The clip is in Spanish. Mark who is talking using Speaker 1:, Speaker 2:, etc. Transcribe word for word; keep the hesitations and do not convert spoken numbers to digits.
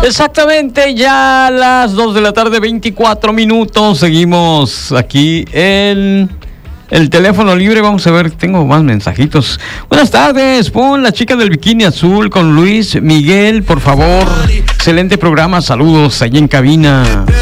Speaker 1: Exactamente, ya a las dos de la tarde, veinticuatro minutos. Seguimos aquí en el teléfono libre. Vamos a ver, tengo más mensajitos. Buenas tardes, pon La Chica del Bikini Azul con Luis Miguel, por favor. Excelente programa, saludos allí en cabina.